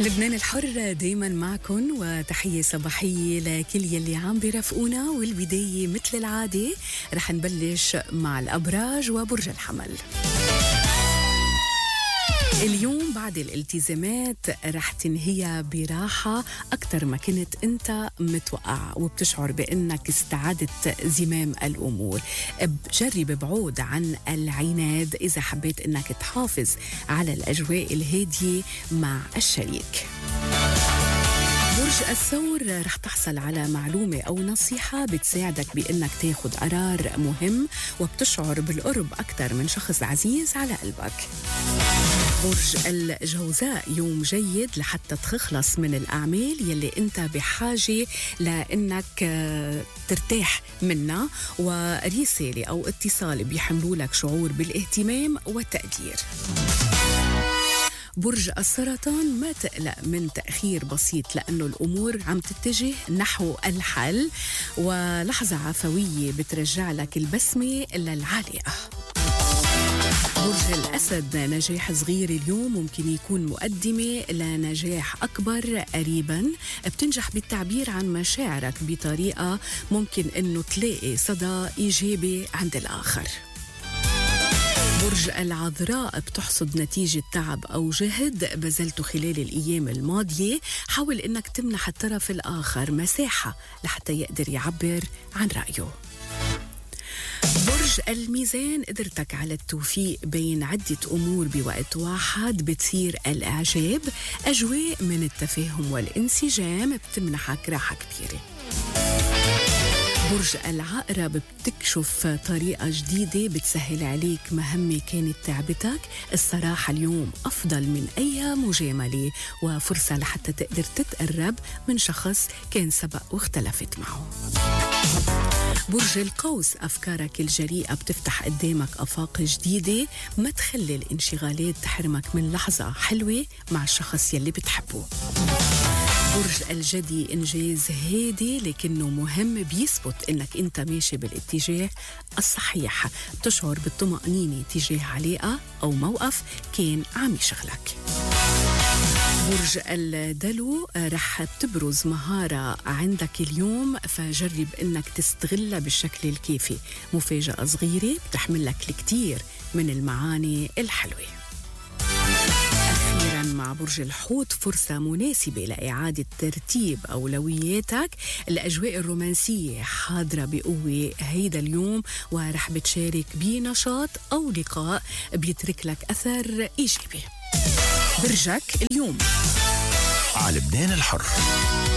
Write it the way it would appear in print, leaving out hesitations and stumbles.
لبنان الحر دايما معكم، وتحية صباحية لكل يلي عم برافقونا. والبداية مثل العادة رح نبلش مع الأبراج وبرج الحمل. اليوم بعد الالتزامات رح تنهيها براحة أكتر ما كنت أنت متوقع، وبتشعر بأنك استعدت زمام الأمور. بجرب بعود عن العناد إذا حبيت أنك تحافظ على الأجواء الهادية مع الشريك. برج الثور رح تحصل على معلومة أو نصيحة بتساعدك بأنك تاخد قرار مهم، وبتشعر بالقرب أكتر من شخص عزيز على قلبك. برج الجوزاء يوم جيد لحتى تخلص من الأعمال يلي أنت بحاجة لأنك ترتاح منها، ورسالة أو اتصال بيحملوا لك شعور بالاهتمام والتقدير. برج السرطان ما تقلق من تأخير بسيط، لأنه الأمور عم تتجه نحو الحل، ولحظة عفوية بترجع لك البسمة للعالقة. برج الأسد نجاح صغير اليوم ممكن يكون مقدمة لنجاح أكبر قريباً. بتنجح بالتعبير عن مشاعرك بطريقة ممكن أنه تلاقي صدى إيجابي عند الآخر. برج العذراء بتحصد نتيجة تعب أو جهد بذلته خلال الأيام الماضية. حاول أنك تمنح الطرف الآخر مساحة لحتى يقدر يعبر عن رأيه. برج الميزان قدرتك على التوفيق بين عدة أمور بوقت واحد بتصير الإعجاب. أجواء من التفاهم والانسجام بتمنحك راحة كبيرة. برج العقرب بتكشف طريقة جديدة بتسهل عليك مهمة كانت تعبتك. الصراحة اليوم أفضل من أي مجاملة، وفرصة لحتى تقدر تتقرب من شخص كان سبق واختلفت معه. برج القوس أفكارك الجريئة بتفتح قدامك آفاق جديدة. ما تخلي الانشغالات تحرمك من لحظة حلوة مع الشخص يلي بتحبه. برج الجدي إنجاز هادي لكنه مهم، بيثبت إنك أنت ماشي بالاتجاه الصحيح. بتشعر بالطمأنينة تجاه علاقة أو موقف كان عم يشغلك. برج الدلو رح تبرز مهارة عندك اليوم، فجرب إنك تستغلها بالشكل الكافي. مفاجأة صغيرة بتحمل لك الكثير من المعاني الحلوة. مع برج الحوت فرصة مناسبة لإعادة ترتيب أولوياتك. الأجواء الرومانسية حاضرة بقوة هيدا اليوم، ورح بتشارك بنشاط أو لقاء بيترك لك أثر إيجابي. برجك اليوم على لبنان الحر.